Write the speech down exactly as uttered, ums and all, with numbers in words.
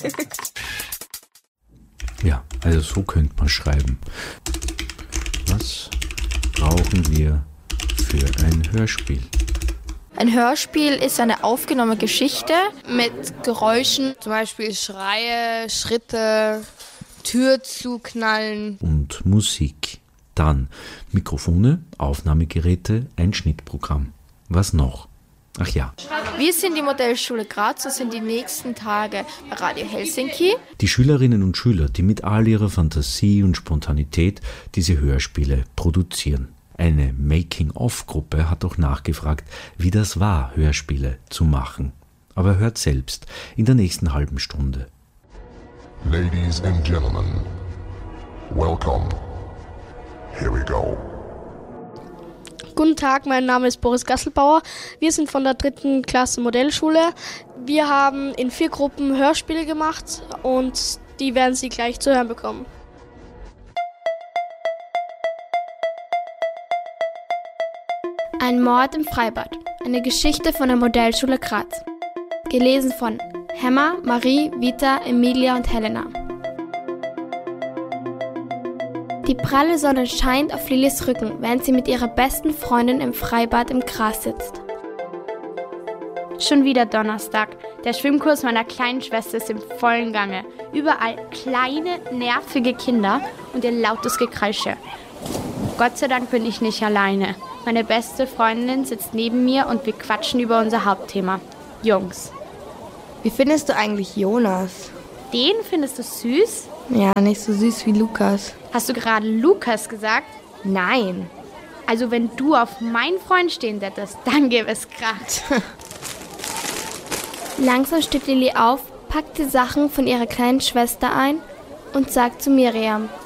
Ja, also so könnte man schreiben. Was brauchen wir für ein Hörspiel? Ein Hörspiel ist eine aufgenommene Geschichte mit Geräuschen. Zum Beispiel Schreie, Schritte, Tür zuknallen. Und Musik. Dann Mikrofone, Aufnahmegeräte, ein Schnittprogramm. Was noch? Ach ja. Wir sind die Modellschule Graz, das sind die nächsten Tage bei Radio Helsinki. Die Schülerinnen und Schüler, die mit all ihrer Fantasie und Spontanität diese Hörspiele produzieren. Eine Making-of-Gruppe hat auch nachgefragt, wie das war, Hörspiele zu machen. Aber hört selbst in der nächsten halben Stunde. Ladies and Gentlemen, welcome. Here we go. Guten Tag, mein Name ist Boris Gasselbauer. Wir sind von der dritten Klasse Modellschule. Wir haben in vier Gruppen Hörspiele gemacht und die werden Sie gleich zu hören bekommen. Ein Mord im Freibad. Eine Geschichte von der Modellschule Graz. Gelesen von Hemma, Marie, Vita, Emilia und Helena. Die pralle Sonne scheint auf Lilis Rücken, während sie mit ihrer besten Freundin im Freibad im Gras sitzt. Schon wieder Donnerstag. Der Schwimmkurs meiner kleinen Schwester ist im vollen Gange. Überall kleine, nervige Kinder und ihr lautes Gekreische. Gott sei Dank bin ich nicht alleine. Meine beste Freundin sitzt neben mir und wir quatschen über unser Hauptthema. Jungs. Wie findest du eigentlich Jonas? Den findest du süß? Ja, nicht so süß wie Lukas. Hast du gerade Lukas gesagt? Nein. Also wenn du auf meinen Freund stehen hättest, dann gäbe es Krach. Langsam steht Lili auf, packt die Sachen von ihrer kleinen Schwester ein und sagt zu Miriam: